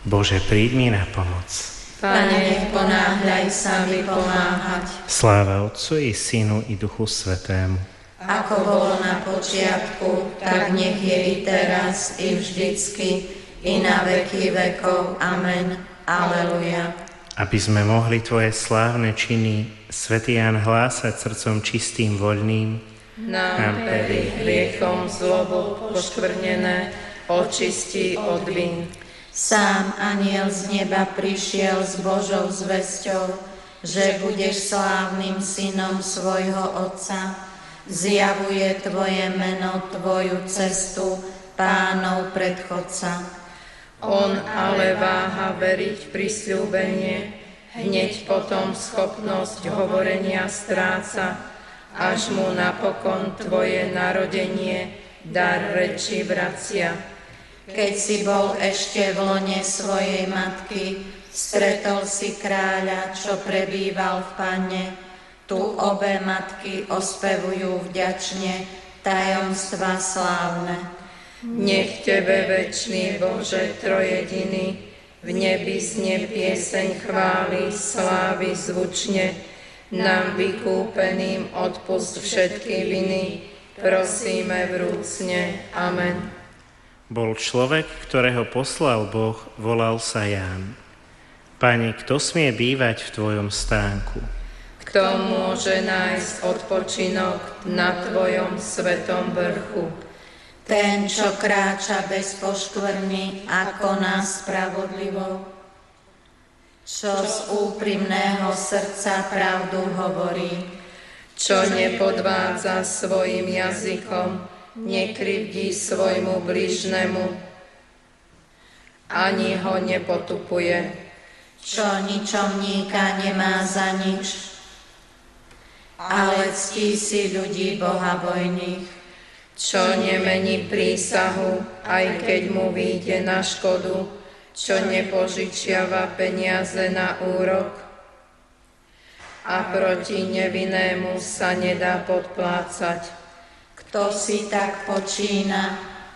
Bože, príď mi na pomoc. Pane, ponáhľaj sa mi pomáhať. Sláva Otcu i Synu i Duchu Svätému. Ako bolo na počiatku, tak nech je i teraz, i vždycky, i na veky vekov. Amen. Aleluja. Aby sme mohli Tvoje slávne činy, svätý Ján, hlásať srdcom čistým, voľným, nám tedy hriechom zlobu poškvrnené očistí od vín. Sám anjel z neba prišiel s Božou zvesťou, že budeš slávnym synom svojho Otca. Zjavuje Tvoje meno, Tvoju cestu, Pánov predchodca. On ale váha veriť prisľúbenie, hneď potom schopnosť hovorenia stráca, až mu napokon Tvoje narodenie dar reči vracia. Keď si bol ešte v lone svojej matky, stretol si kráľa, čo prebýval v Panne. Tu obe matky ospevujú vďačne tajomstva slávne. Nech Tebe, večný Bože trojediný, v nebi znie pieseň chvály, slávy zvučne, nám vykúpeným odpusť všetky viny, prosíme vrúcne. Amen. Bol človek, ktorého poslal Boh, volal sa Ján. Pane, kto smie bývať v Tvojom stánku? Kto môže nájsť odpočinok na Tvojom svetom vrchu? Ten, čo kráča bez poškvrny a koná spravodlivo, čo z úprimného srdca pravdu hovorí, čo nepodvádza svojim jazykom, nekrivdí svojmu bližnému, ani ho nepotupuje, čo ničomníka nemá za nič, ale ctí si ľudí bohabojných, čo nemení prísahu, aj keď mu vyjde na škodu, čo nepožičiava peniaze na úrok a proti nevinnému sa nedá podplácať. Kto si tak počína,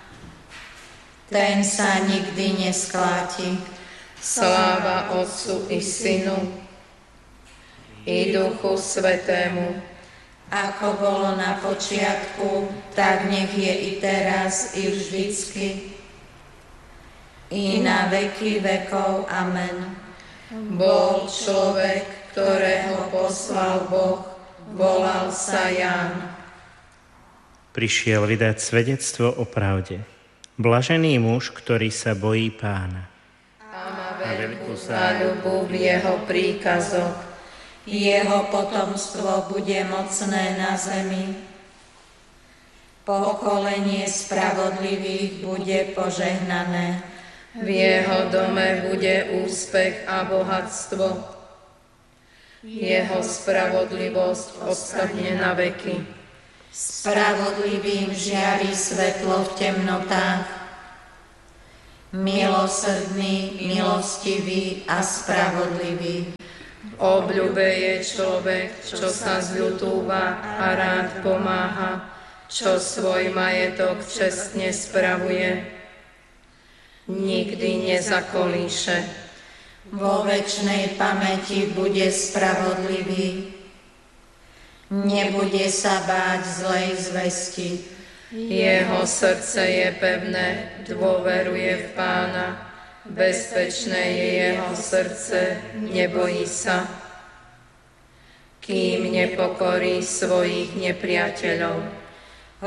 ten sa nikdy neskláti. Sláva Otcu i Synu i Duchu Svätému, ako bolo na počiatku, tak nech je i teraz, i vždycky, i na veky vekov. Amen. Bol človek, ktorého poslal Boh, volal sa Ján. Prišiel vydať svedectvo o pravde. Blažený muž, ktorý sa bojí Pána. A má veľkú záľubu v jeho príkazoch. Jeho potomstvo bude mocné na zemi. Pokolenie spravodlivých bude požehnané. V jeho dome bude úspech a bohatstvo. Jeho spravodlivosť ostane na veky. Spravodlivým žiari svetlo v temnotách. Milosrdný, milostivý a spravodlivý. V obľúbe je človek, čo sa zľutúva a rád pomáha, čo svoj majetok čestne spravuje. Nikdy nezakolíše. Vo večnej pamäti bude spravodlivý. Nebude sa báť zlej zvesti. Jeho srdce je pevné, dôveruje v Pána. Bezpečné je jeho srdce, nebojí sa, kým nepokorí svojich nepriateľov.